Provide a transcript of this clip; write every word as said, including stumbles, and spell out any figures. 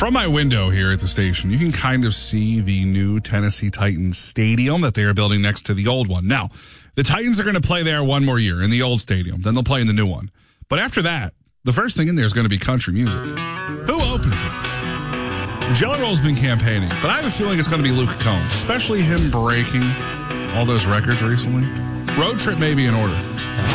From my window here at the station, you can kind of see the new Tennessee Titans stadium that they are building next to the old one. Now, the Titans are going to play there one more year in the old stadium. Then they'll play in the new one. But after that, the first thing in there is going to be country music. Who opens it? Jelly Roll's been campaigning, but I have a feeling it's going to be Luke Combs, especially him breaking all those records recently. Road Trip may be in order.